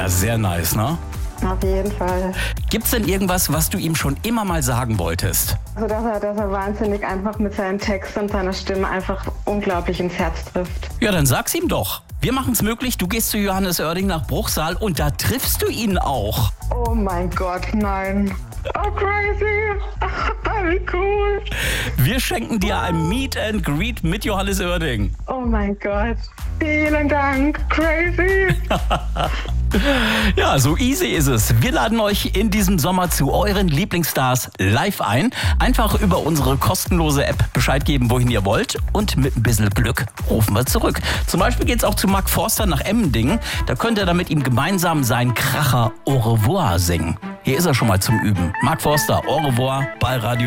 Ja, sehr nice, ne? Auf jeden Fall. Gibt's denn irgendwas, was du ihm schon immer mal sagen wolltest? Also, dass er wahnsinnig einfach mit seinen Texten und seiner Stimme einfach unglaublich ins Herz trifft. Ja, dann sag's ihm doch. Wir machen's möglich, du gehst zu Johannes Oerding nach Bruchsal und da triffst du ihn auch. Oh mein Gott, nein. Oh, crazy. Wie cool. Wir schenken dir ein Meet and Greet mit Johannes Oerding. Oh mein Gott. Vielen Dank. Crazy. Ja, so easy ist es. Wir laden euch in diesem Sommer zu euren Lieblingsstars live ein. Einfach über unsere kostenlose App Bescheid geben, wohin ihr wollt. Und mit ein bisschen Glück rufen wir zurück. Zum Beispiel geht's auch zu Mark Forster nach Emmendingen. Da könnt ihr dann mit ihm gemeinsam seinen Kracher Au revoir singen. Hier ist er schon mal zum Üben. Mark Forster, Au revoir bei Radio